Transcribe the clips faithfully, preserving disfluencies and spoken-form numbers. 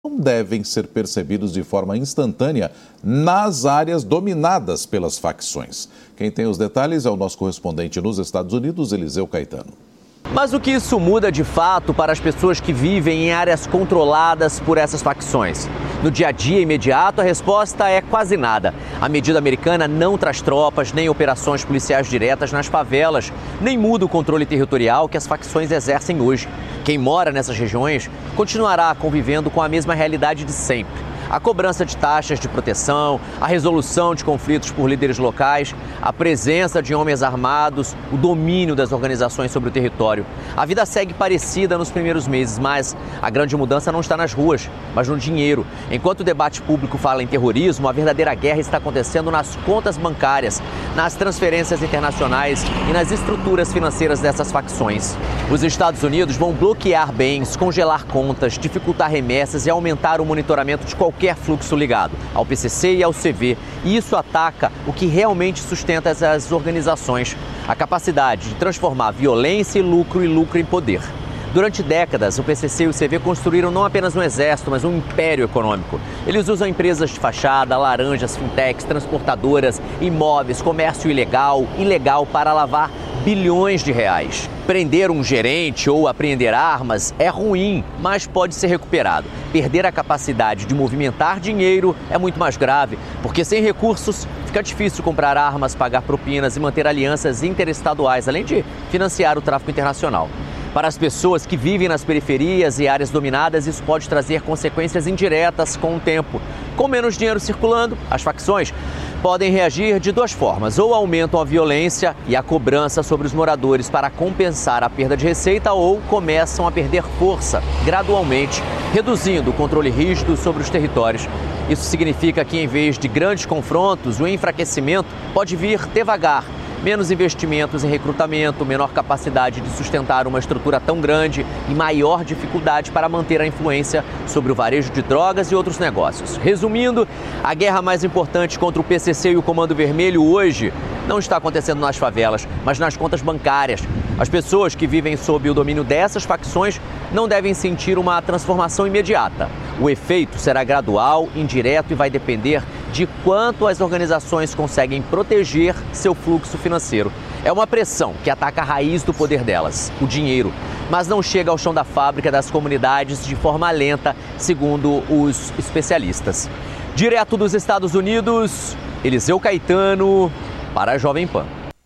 não devem ser percebidos de forma instantânea nas áreas dominadas pelas facções. Quem tem os detalhes é o nosso correspondente nos Estados Unidos, Eliseu Caetano. Mas o que isso muda de fato para as pessoas que vivem em áreas controladas por essas facções? No dia a dia imediato, a resposta é quase nada. A medida americana não traz tropas nem operações policiais diretas nas favelas, nem muda o controle territorial que as facções exercem hoje. Quem mora nessas regiões continuará convivendo com a mesma realidade de sempre. A cobrança de taxas de proteção, a resolução de conflitos por líderes locais, a presença de homens armados, o domínio das organizações sobre o território. A vida segue parecida nos primeiros meses, mas a grande mudança não está nas ruas, mas no dinheiro. Enquanto o debate público fala em terrorismo, a verdadeira guerra está acontecendo nas contas bancárias, nas transferências internacionais e nas estruturas financeiras dessas facções. Os Estados Unidos vão bloquear bens, congelar contas, dificultar remessas e aumentar o monitoramento de qualquer qualquer fluxo ligado ao P C C e ao C V. E isso ataca o que realmente sustenta essas organizações, a capacidade de transformar violência em lucro e lucro em poder. Durante décadas, o P C C e o C V construíram não apenas um exército, mas um império econômico. Eles usam empresas de fachada, laranjas, fintechs, transportadoras, imóveis, comércio ilegal, ilegal para lavar bilhões de reais. Prender um gerente ou apreender armas é ruim, mas pode ser recuperado. Perder a capacidade de movimentar dinheiro é muito mais grave, porque sem recursos fica difícil comprar armas, pagar propinas e manter alianças interestaduais, além de financiar o tráfico internacional. Para as pessoas que vivem nas periferias e áreas dominadas, isso pode trazer consequências indiretas com o tempo. Com menos dinheiro circulando, as facções podem reagir de duas formas. Ou aumentam a violência e a cobrança sobre os moradores para compensar a perda de receita, ou começam a perder força gradualmente, reduzindo o controle rígido sobre os territórios. Isso significa que, em vez de grandes confrontos, o enfraquecimento pode vir devagar. Menos investimentos em recrutamento, menor capacidade de sustentar uma estrutura tão grande e maior dificuldade para manter a influência sobre o varejo de drogas e outros negócios. Resumindo, a guerra mais importante contra o P C C e o Comando Vermelho hoje não está acontecendo nas favelas, mas nas contas bancárias. As pessoas que vivem sob o domínio dessas facções não devem sentir uma transformação imediata. O efeito será gradual, indireto e vai depender de quanto as organizações conseguem proteger seu fluxo financeiro. É uma pressão que ataca a raiz do poder delas, o dinheiro, mas não chega ao chão da fábrica das comunidades de forma lenta, segundo os especialistas. Direto dos Estados Unidos, Eliseu Caetano, para a Jovem Pan.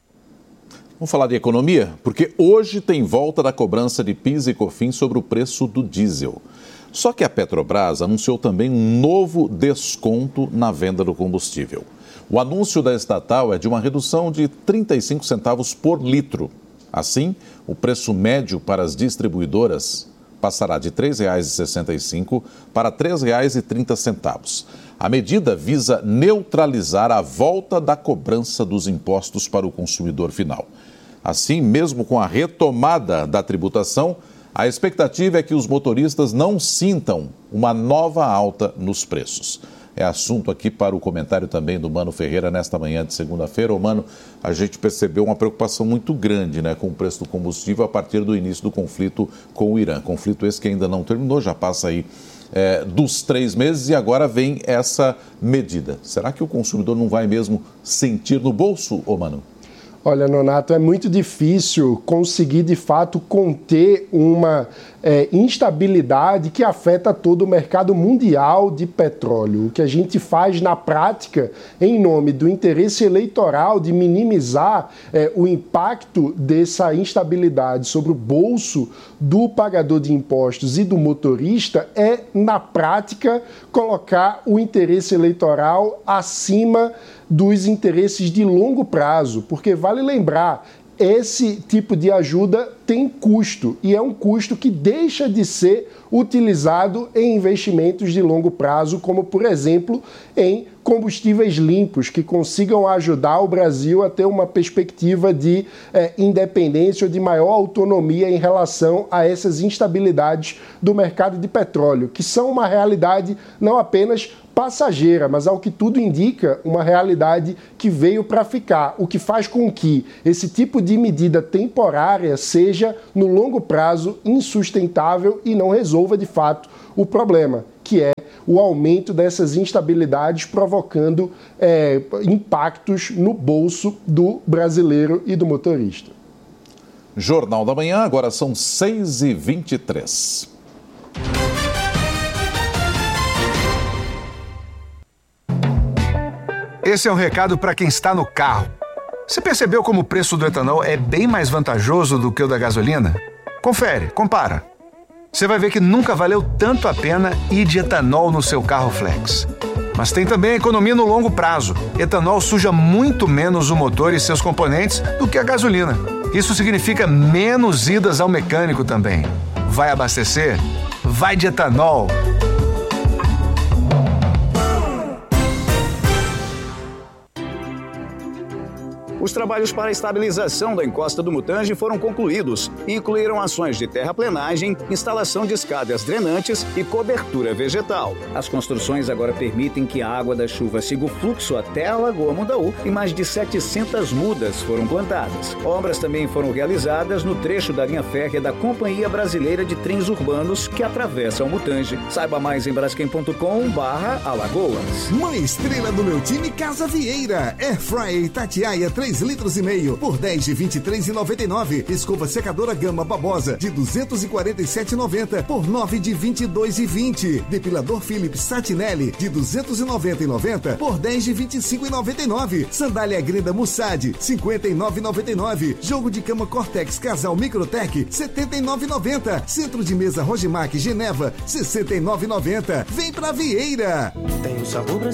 Vamos falar de economia? Porque hoje tem volta da cobrança de PIS e COFINS sobre o preço do diesel. Só que a Petrobras anunciou também um novo desconto na venda do combustível. O anúncio da estatal é de uma redução de trinta e cinco centavos por litro. Assim, o preço médio para as distribuidoras passará de três reais e sessenta e cinco centavos para três reais e trinta centavos. A medida visa neutralizar a volta da cobrança dos impostos para o consumidor final. Assim, mesmo com a retomada da tributação, a expectativa é que os motoristas não sintam uma nova alta nos preços. É assunto aqui para o comentário também do Mano Ferreira nesta manhã de segunda-feira. Ô, Mano, a gente percebeu uma preocupação muito grande, né, com o preço do combustível a partir do início do conflito com o Irã. Conflito esse que ainda não terminou, já passa aí é, dos três meses e agora vem essa medida. Será que o consumidor não vai mesmo sentir no bolso, ô, Mano? Olha, Nonato, é muito difícil conseguir, de fato, conter uma é, instabilidade que afeta todo o mercado mundial de petróleo. O que a gente faz na prática, em nome do interesse eleitoral de minimizar é, o impacto dessa instabilidade sobre o bolso do pagador de impostos e do motorista, é, na prática, colocar o interesse eleitoral acima dos interesses de longo prazo, porque vale lembrar, esse tipo de ajuda tem custo e é um custo que deixa de ser utilizado em investimentos de longo prazo, como, por exemplo, em combustíveis limpos que consigam ajudar o Brasil a ter uma perspectiva de eh, independência ou de maior autonomia em relação a essas instabilidades do mercado de petróleo, que são uma realidade não apenas passageira, mas ao que tudo indica, uma realidade que veio para ficar, o que faz com que esse tipo de medida temporária seja, no longo prazo, insustentável e não resolva, de fato, o problema. que é o aumento dessas instabilidades, provocando é, impactos no bolso do brasileiro e do motorista. Jornal da Manhã, agora são seis e vinte e três. Esse é um recado para quem está no carro. Você percebeu como o preço do etanol é bem mais vantajoso do que o da gasolina? Confere, compara. Você vai ver que nunca valeu tanto a pena ir de etanol no seu carro flex. Mas tem também a economia no longo prazo. Etanol suja muito menos o motor e seus componentes do que a gasolina. Isso significa menos idas ao mecânico também. Vai abastecer? Vai de etanol! Os trabalhos para a estabilização da encosta do Mutange foram concluídos e incluíram ações de terraplenagem, instalação de escadas drenantes e cobertura vegetal. As construções agora permitem que a água da chuva siga o fluxo até a Lagoa Mundaú e mais de setecentas mudas foram plantadas. Obras também foram realizadas no trecho da linha férrea da Companhia Brasileira de Trens Urbanos que atravessa o Mutange. Saiba mais em braskem ponto com barra Alagoas. Mãe estrela do meu time, Casa Vieira. Airfryer Tatiaia três litros e meio por dez de vinte e três reais e noventa e nove centavos. Escova secadora Gama Babosa de duzentos e quarenta e sete reais e noventa centavos por nove de vinte e dois reais e vinte centavos. Depilador Philips Satinelli de duzentos e noventa e noventa centavos por dez de vinte e cinco reais e noventa e nove centavos. Sandália Grenda Mussad cinquenta e nove reais e noventa e nove centavos. Jogo de cama Cortex Casal Microtec setenta e nove reais e noventa centavos. Centro de mesa Rogimac Geneva sessenta e nove reais e noventa centavos. Vem pra Vieira. Tem o sabor brasileiro.